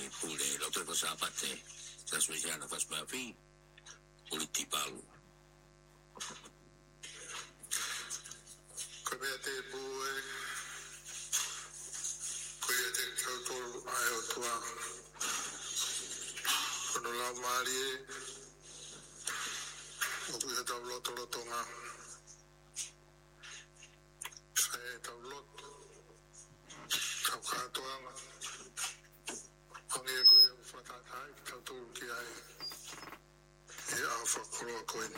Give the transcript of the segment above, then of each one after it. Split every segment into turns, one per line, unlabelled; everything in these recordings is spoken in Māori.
pule lo to sapate sa suiana fas ma fi politipalu
Comete bue coyete tol ayo tua kono la marie o tu ta lo tonga sai ta lo ta ka toa onge ko yo fata tai ta tu ki ai e a fa kro ko ni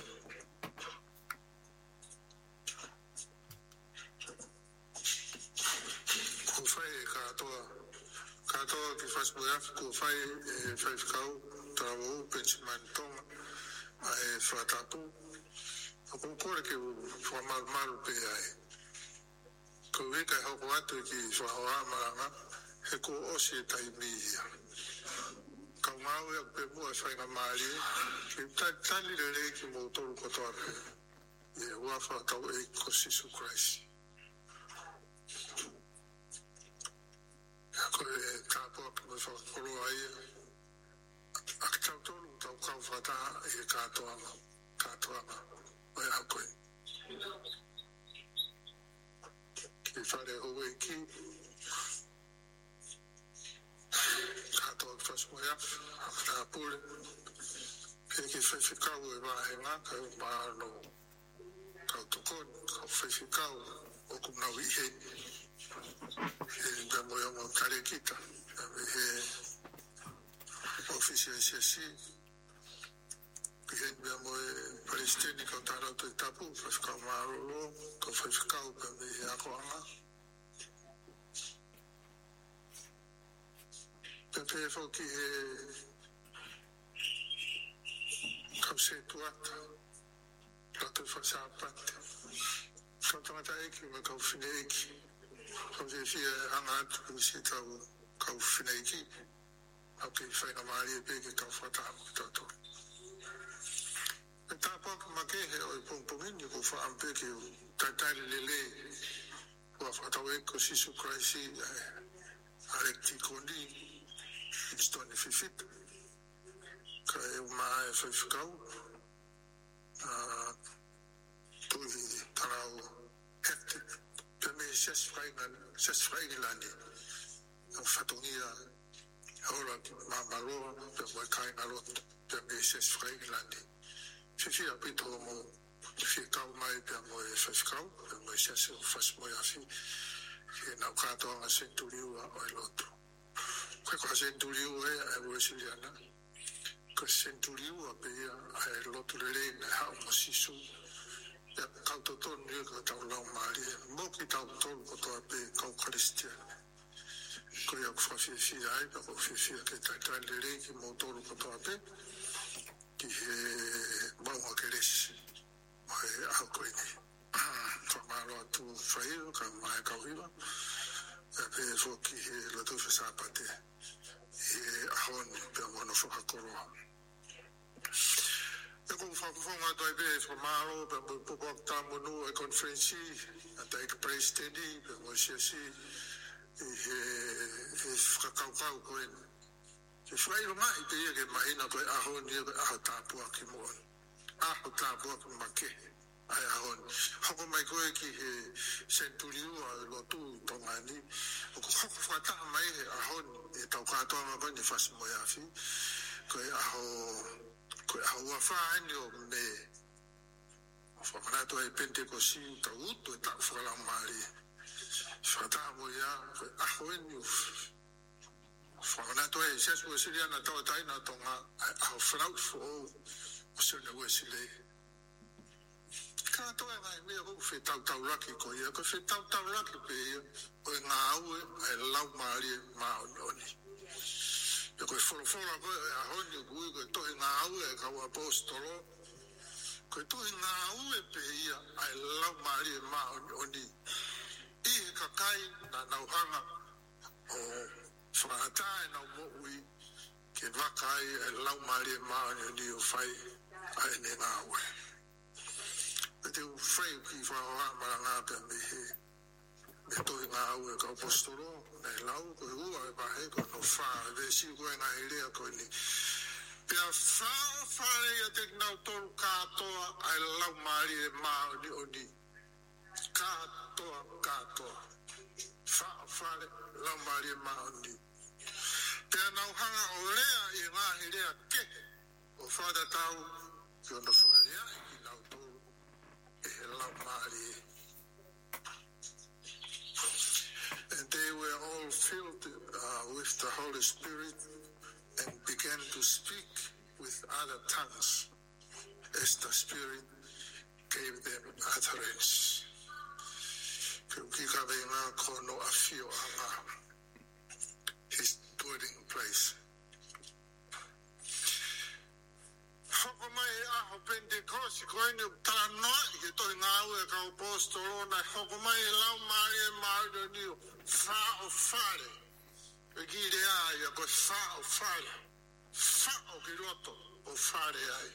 ko fai ka toa ki fas mo af ko fai fai kau trawo pensamento ai fata tu ko ko ke formal mal pe ai ko we ka ho ko atu ki so ha maranga he ko o se tai mi ka mau e pe mo sai na mali ki ta li le ki mo to ko to ake e wa fa ta e ko si su Christ ko e ta po ko so ko ai a ka to lu ta ka fa ta e ka to ama o ya ko ki fa le o e ki kato fasmoya after pole que fesificado va en acá va no kato con fesificado o como na vije en demo yo montare kita oficial si que demo palestini contaro to tapu fesificado malo to fesificado que ya coama Pepe foki kause tuata lato fasapate sotamata eki me kau fineki kause fia angat kusi kau fineki api faina mari peke kau fata tato eta pak makehe oi pongpongin ko fa ampeke tatai lele wa fata we ko sisu Christ arekti kondi Isto ni fifit ka uma fifikau tu tarau hektik peme ses fainan lani fatonia ora mamalo pe kai na lot peme ses fainan lani fifi apito mo fifikau mai pe mo fifikau mo ses fas mo afi na kato a centuriu o l'altro Quella centuriu è brasiliana, che centuriu abbia l'otto lei ha un sisu, e cauto torno io che tau lau mari, moki tau torno koto abbia kau cristiano. Ko ia fa fifi ai, ko fifi che tai lei che mo torno koto abbia, che mau che res, mai au quindi. Famalo tu fai, che mai cauiva, e foki la tu fa sapate. Ahon pe mono foka koro e ko fonga doi be formalo pe po tamu e conferenci ata e presidenti pe mo si e frakau ko en se fai mai pe che mai na ko ahon ni a tapu akimo a tapu akimake ai ahon hoko mai ko ki centuriu lo tu tongani ko fata mai ahon e tau katoa ma ni fasi mo yafi ko aho fa anyo me fa to e pentecosi ta uto ta fa la mari fata mo ya aho ni fa to e se su siria na to tai na tonga aho frau fo o se ne wo sile ka to e mai me o fe tau laki ko ia ko fe tau laki pe o nga au e lau mari ma oni e ko folo ko a honi ko to nga au e ka apostolo ko to nga au e pe ia ai lau mari ma oni i ka kai na hanga o frata na mo ui ke vakai e lau mari ma oni o fai ai ne nga au te fai ki fa ha maranga pe me he me toi ngā au e ka apostolo, nei lau koe ua e pahe koe no wha, e si koe ngā herea koe ni. Pea whare ia te nau tolu kātoa ai lau maari e maa ni o ni. Kātoa. Whare lau maari e maa o ni. Pea nau hanga o rea i ngā herea ke o whada tau ki o no whalea i ki nau tolu e he lau maari e. And they were all filled with the Holy Spirit and began to speak with other tongues as the Spirit gave them utterance. Kika venga kono afio anga, his dwelling place. Hoko mai aho Pentecost koini tanoa I ke toi ngā ue ka apostolo na hoko mai lau maari e maari o niu wha o whare. E ki rea ia koe wha o whare. Wha o ki roto o whare ai.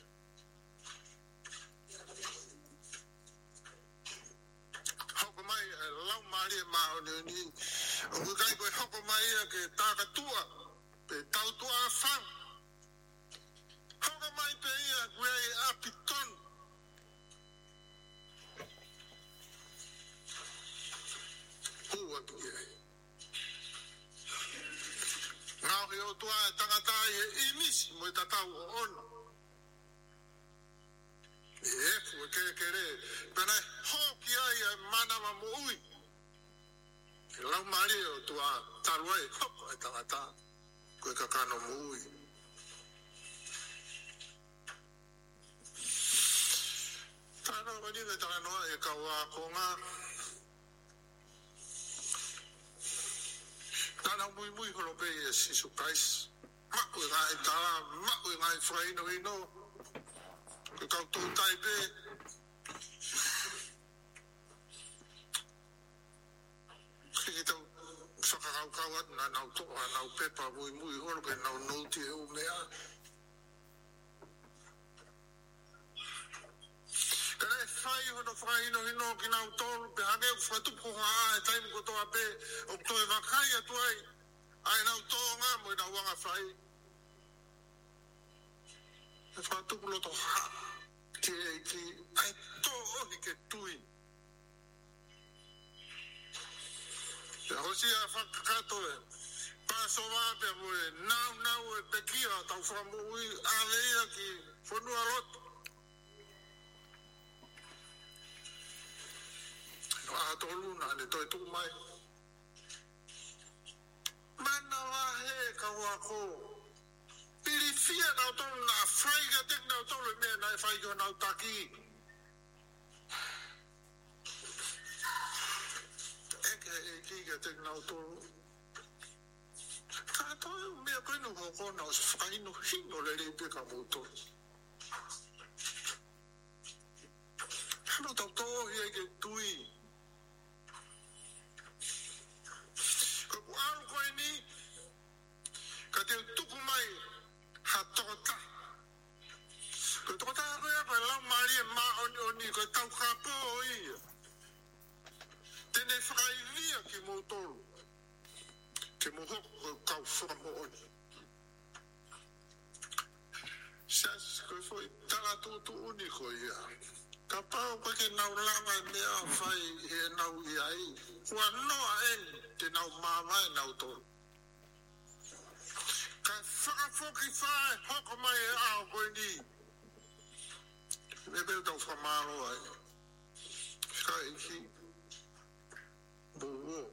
Hoko mai lau maari e maari o niu. O ku kai koe hoko mai ia ke tākatua pe tautua a whang. Hoko mai pe ia kue e apitonu. Hua ki ai. Ngau he o tua e tangata e imisi mo I tatau o ono. E efu e kere. Pena hoki ai e manama mo ui. E lau maari o tua talua e hoko e tangata. Koe kakano mo ui. Tāna wani me tānoa e kaua konga. Tāna mui kono pe e sisu Christ. Maku e ngai tāra, maku e ngai whaino ino. Ke kau tō tai pe. Kiki tau whakakau atu na nau toa, nau pepa mui horo ke nau nouti e o mea. Kare whai hono whaino hino ki nau tōru pe hane u whatupu haa e taimu kotoa pe o toi wakai atu ai. Ai nau tō ngā mo I nau wanga whai. E whatupu loto haa. Ki ai tō ohi ke tui. E hosi a whakakato e. Paso wāpea mo e nau e pekia tau whamui a leia ki whanua roto. A toluna ne toi tu mai. Mana wahe ka wako. Piri fia nau tolu na whai ka tek nau tolu mea nai whai ko nau taki. Eke e ki ka tek nau tolu. Ka toi mea koinu hoko nau whainu hino le reipe ka mōtolu. Hano tau tohi e ke tui. Alu koe ni, ka te tuku mai ha tokota. Koe tokota koe koe lau maari e maa oni koe tau kapo o ia. Tene whakailia ki mō tolu. Ke mō hoko koe kau whamo oni. Sas koe foi tanga tūtu uni koe ia. Ka pao koe ke nau langa mea whai e nau iai. Kua noa eni. Te nau mama e nau tolu. Ka whakafoki whae hoko mai e ao koe ni. Me beo tau whamaro ai. Ka iki. Bowo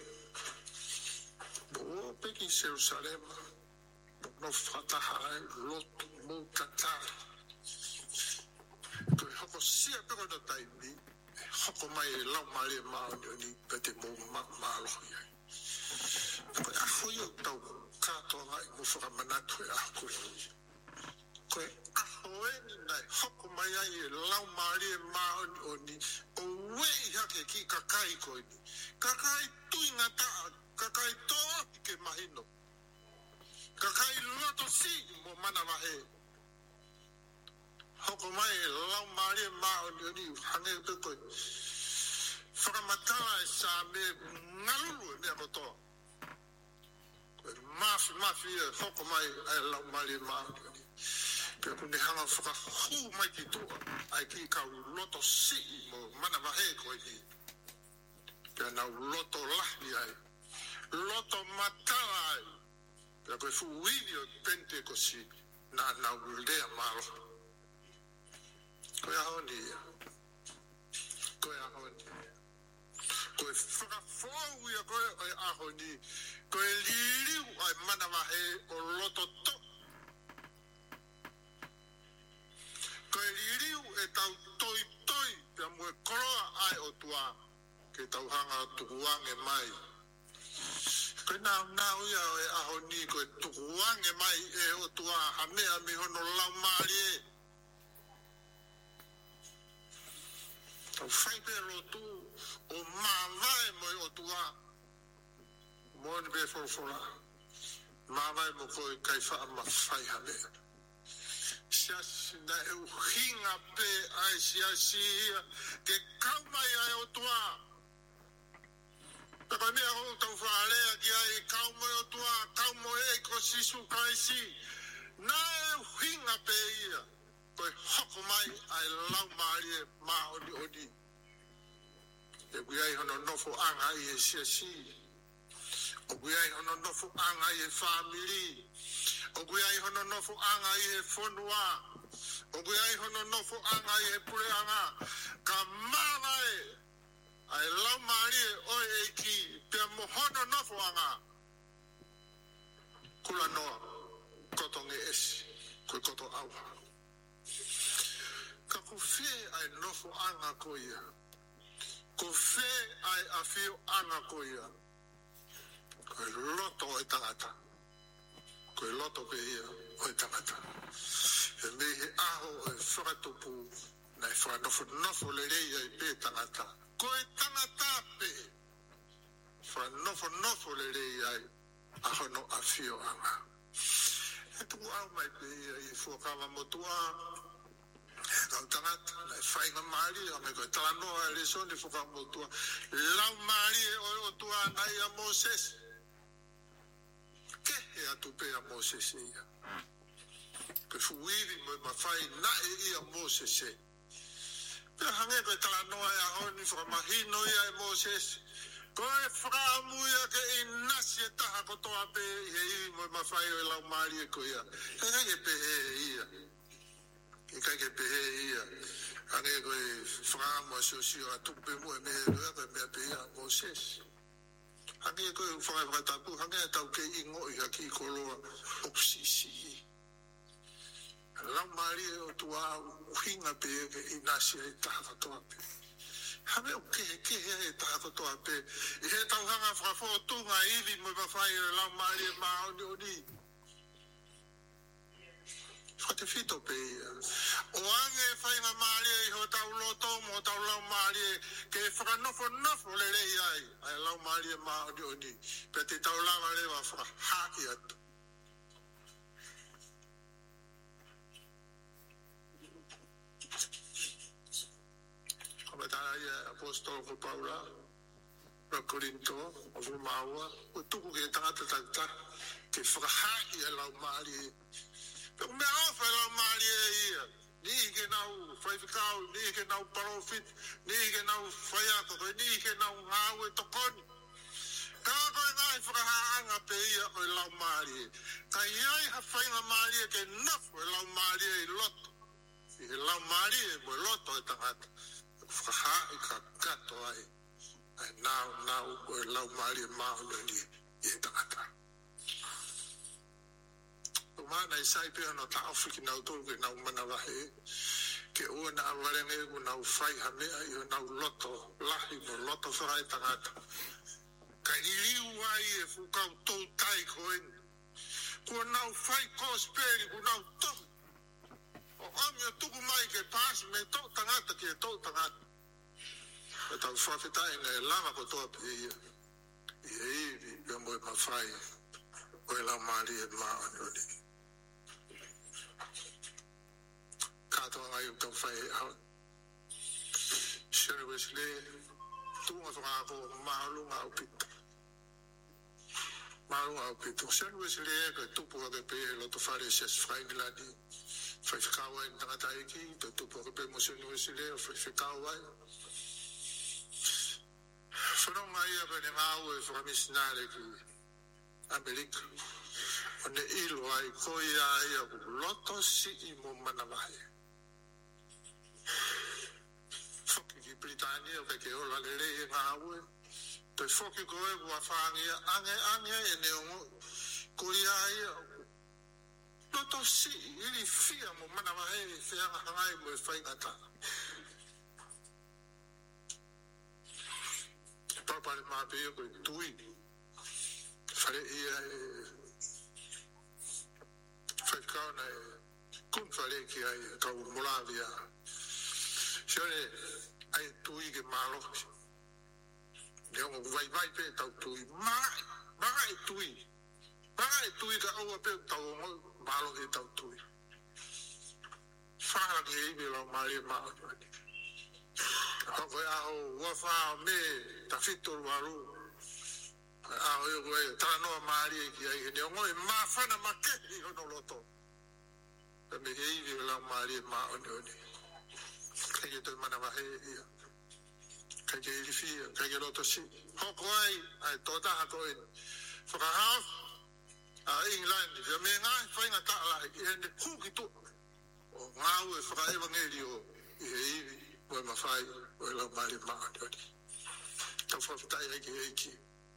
peki Jerusalema. No whataha ai lotu mō tatai. Koe hoko sia peko na taimi. Hoko mai e lau maari e maoni ni pete mō mālohi ai. Koe ahoi o tau kātoa ngai mō whakamanatu e aho koe. Koe ahoe ni nai hoko mai ai e lau maari e maoni o wei hake ki kakai koe ni. Kakai tui ngata, kakai toa ke mahino. Kakai loto si mō mana wahe. Hoko mai e lau maari e maoni ni hange te koe. whakamatala e sa me ngalulu me akotoa. Mafi e hoko mai ai lau mali maa. Pea kune hanga whakahu mai ki tua. Ai ki kau loto si mo mana wahe koe ni. Pea nau loto lahi ai. Loto matala ai. Pea koe fuwili o pente ko si na nau lea malo. Koe aho ni ia. Koe aho ni ia. Koe whakafou ia koe ai aho ni. Koe liriu ai mana wahe o loto to. Koe liriu e tau toi toi pia mue koroa ai o tua. Ke tau hanga tukuange mai. Koe nau ia e aho ni koe tukuange mai e o tua hamea mi hono lau maari e. Tau whaipe lotu o mawai moi o tua. Moani be whorofora. Mawai mo koe kai wha ma whai hamea. Siasi na e uhinga pe ai siasi ia. Ke kaumai ai o tua. Taka mea ho tau whaalea ki ai kaumai o tua. Kaumai e ko sisu kaisi. Na e uhinga pe ia. Koe hoko mai ai lau maari e maa oni oni. E kui ai hono nofo anga i e siasi. O kui ai hono nofo anga i e family. O kui ai hono nofo anga i e whonua. O kui ai hono nofo anga i e pure anga. Ka mara e. Ai lau maari e oi e ki. Pia mohono nofo anga. Kula noa. Kotonge esi. Koe koto awa. Ka ku fie ai nofo anga ko ia. Ko fie ai afio anga ko ia. Koe loto e tangata. Koe loto pe ia o e tangata. E me he aho e whakatupu na e whanofo le reia i pe tangata. Koe tangata pe. Whanofo le reia i aho no afio anga. E tuku au mai pe ia i fuakawa motua. Kau tangata, lai whainga maari, a me koe talanoa e reso ni fuakawa motua. Lau maari e o tua nai a Moses. Ke he atu pe a Moses ia. Ke fuwiri mo ma whai na e ia Moses e. Pea hange koe talanoa e a honi whakamahino ia e Moses. Koe whakaamu ia ke i nasi e taha kotoa pe he i mo ma whai o e lau maari e ko ia. Ke kake pe he ia. Ke kake pe he ia. Hange koe whakaamu a sosio a tupe mo e mehe rua koe mea pe ia Moses. Hange koe whakatapu, hange e tau ke ingo i haki koloa opsisi. Lau maari e o tua uhinga pe ke i nasi e taha katoa pe. Hame o ke e taha katoa pe. I he tau hanga whakafotunga ili mo i mawhai e lau maari e maa oni oni. Whate fito pe ia. O ange e whainga maari e ho tau loto mo tau lau maari e ke whakanofo le rei ai. Ai lau maari e maa oni oni. Pe te tau lava rewa whakahaki atu. Kometana ia apostol ko Paula. Ra Korinto, o Romaua. O tuku ke tangata tangata. Ke whakahaki e lau maari e. Pero me ofa lau maari e ia. Ni ke nau whaifikau, ni ke nau parofit, ni ke nau whaiako, ni ke nau ngau e tokoni. Ka koe ngai whakahaanga pe ia o lau maari e. Ka iai ha whainga maari e ke nafu e lau maari e i loto. I he lau maari e mo loto e tangata. Whakahaa i ka kato ai. Ai nau o lau maari e mahono ni e tangata. Mana i sai pia no ta Afrika nau tolu ke nau mana wahe. Ke ua na awarenga e ku nau whai hamea i o nau loto lahi mo loto whai tangata. Ka iliu ai e fukau tau tai koen. Kua nau whai kosperi ku nau tomu. O ami o tuku mai ke pasi me tau tangata ke tau tangata. E tau whawhetai nga e lama ko toa pe ia. I e iwi pia mo e ma whai. O e lau maari e maa anioni. Kato ngai o tau whai e hau. Sherry Wesley, tunga whakako mahalunga au pito. Mahalunga au pito. Sianu e sile e kai tupu hake pe e loto whare sias whaingilani. Whaifikawa e tangata eki, te tupu hake pe mosionu e sile o whaifikawa e. Whanonga ia pe ne ngāu e whakamisinare ki Amerika. O ne ilo ai koia ia ku loto si I mo manamahe. Whoki ki Britania o ke ola lele e ngāu e. Toi whoki koe kua whangia ange e neongo koia ia loto si ili fia mo manamahe e whianga hangai mo e whaingata. Papare mapea koe tui. Whare ia e whaikaona e kun whare ki ai kau Molavia. Sione ai tui ke māloki. Neongo vai pe tau tui. Maa e tui. Maa e tui ka aua pe tau māloki tau tui. Whara ki e iwi lau maari e māloki. Hoko e aho wawha me ta whitoru waru. Aho e koe tānoa maari e ki ai. Neongo e mawhana makehi hono loto. Ka me e iwi lau maari e maoni oni. Kai ke toi mana wahe ia. Kai ke irifia, kai ke loto si. Hoko ai tōtaha koe. Whakahao. A England, ia me ngai whainga tāla. E ne huki tu. O ngāu e whakaewangeri o I he iwi. Moe mawhai, moe lau maari maani oni. Tau whawhitai eiki eiki.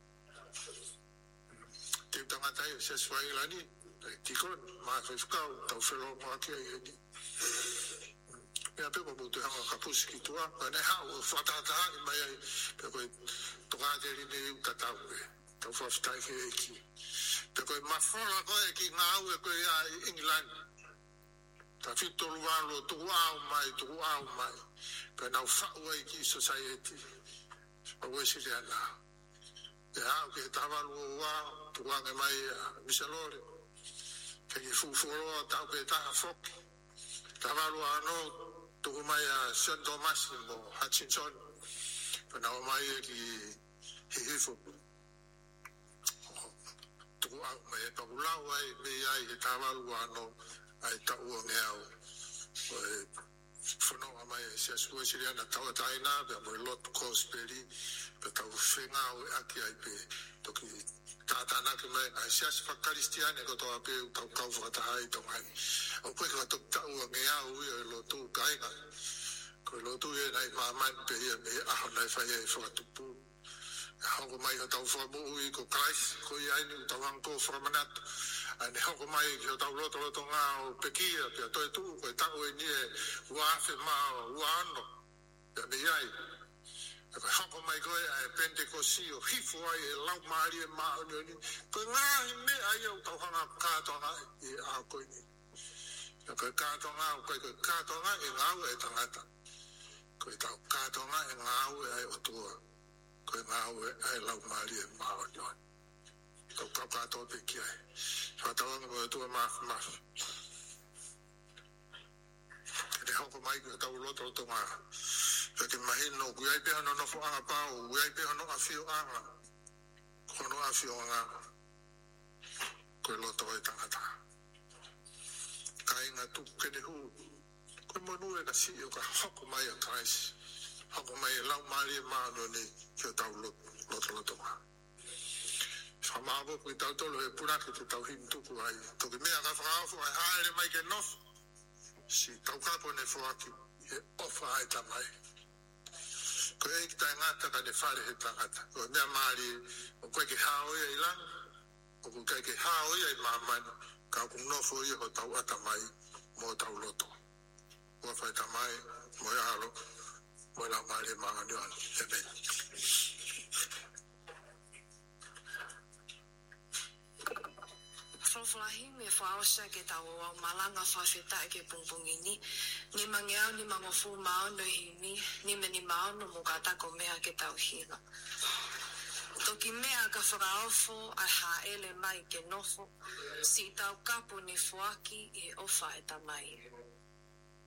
Te tangatai o sias whaingilani, tikon, maa whawhikau, tau whelo mwake ai heni. Mea pepo mutu hanga kapusi ki tua, ane hao o whatataha I mai ai, peko e tokateri ne iu tatau e, tau whawhitai eiki. Peko e mawhola koe ki ngāu e koe a England. Ta whitoru walo, tuku au mai. Ka nau whau ai ki society. Pau e siri ana. E hao ke tawalu o wā, tuku ange mai a Misalore. Ke ki fufuroa tau ke taha whoki. Tawalu ano, tuku mai a St. Thomas mo Hutchinson. Ka nau mai e ki hihifo. Tuku au mai e pakulau ai, me ai ke tawalu ano. Ai tau o ngeau. Whanonga mai e sias kua siriana taua taina, pia mo lot kosperi, pe tau whengau e aki ai pe toki tātana ki mai, ai sias whakaristiane ko toa pe tau kau whakatahai tongai. Au koe ka tok tau o ngeau i o lotu kainga. Ko lotu e nai maaman pe ia me aho nai whai e whakatupu. Hauko mai o tau whamu i ko Christ, ko i aini tau hanko whakamanatu. Ane hoko mai ki o tau loto ngā o pekia, pia toi tū, koe tau e nie uawhi maa uano, pia me iai. E koe hoko mai koe a e Pentecosti o hifo ai e lau maari e maa onioni, koe ngāhi me ai au tau hanga kātonga I a koe ni. E koe kātonga o koe kātonga e ngāu e tangata. Koe tau kātonga e ngāu e ai otua, koe ngāu e ai lau maari e maa onioni. Tau kātoa pe ki ai. Whatawanga mo e tua mafu. E hoko mai ki o tau loto ngā. Peke mahino, kui ai peha no nofo anga pao, kui ai peha no awhio anga. Kono awhio anga. Koe loto e tangata. Ka inga tuku kene hu. Koe monu e ka si o ka hoko mai a Christ. Hoko mai e lau maari e maano ni ki o tau loto ngā. Whamāpo kui tau tolo e puraki te tau him tuku ai. Toki mea ka whakaofo ai haere mai ke nofu. Si tau kapo ne whoaki e ofa ai tamai. Ko e ki tai ngata ka ne whare he tangata. Ko mea maari o koe ke hao ia I langa. O koe ke hao ia I mamana. Ka ku nofo ia ho tau atamai mo tau loto. Mo whai tamai, mo e alo, mo e la maari e maani anu. Amen.
Whawhahi me whaosa ke tau au malanga whawheta ke pungpungini, ni mangeau ni mangofu mao no himi, ni meni mao no mukatako mea ke tau hina. Toki mea ka whakaofo ai haele mai ke nofo, si tau kapo ni whuaki e ofa e tamai.